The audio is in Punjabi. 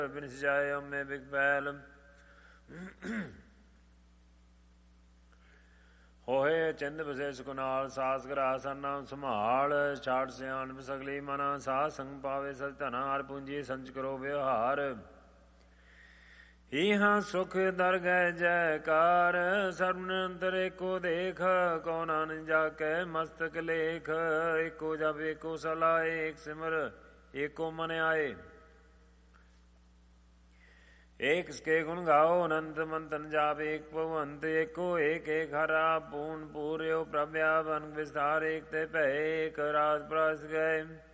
ਬਿਨਿ ਜਾਏ ਅੰਮੇ ਬਿਗ ਪੈਲ। ਹੋਏ ਚਿੰਦ ਬਸੇ ਸੁਕਨਾਲ ਸਾਸ ਗਰਾ ਸਰਨਾਮ ਸੰਭਾਲ। ਛਾੜ ਸਿਆਣ ਸਗਲੀ ਮਨਾ ਸਾਧ ਸੰਗ ਪਾਵੇ ਸਚ ਧਨਾ। ਹਰ ਪੂੰਜੀ ਸੰਚ ਕਰੋ ਵਿਵਹਾਰ। ਇਹਾਂ ਸੁਖ ਦਰ ਗਏ ਜੈਕਾਰ। ਸਰਬ ਨਿਰੰਤਰ ਏਕੋ ਦੇਖ। ਕੋ ਨਾਨਕ ਜਾਕੈ ਮਸਤਕ ਲੇਖ। ਏਕੋ ਜਪ ਏਕੋ ਸਲਾਏ। ਏਕ ਸਿਮਰ ਏਕੋ ਮਨ ਆਏ। ਏਕ ਸਕੇ ਗੁਣ ਗਾਓ ਅਨੰਤ ਮੰਤਨ ਜਾਪ। ਏਕ ਭਗਵੰਤ ਏਕੋ ਏਕ ਏਕ ਹਰਾ। ਪੂਰਨ ਪੂਰਿਓ ਪ੍ਰਭ ਆਪ ਅਨੰਤ ਵਿਸਤਾਰ। ਏਕ ਤੇ ਭੈ ਏਕ ਰਾਤ ਪ੍ਰਸ ਗਏ।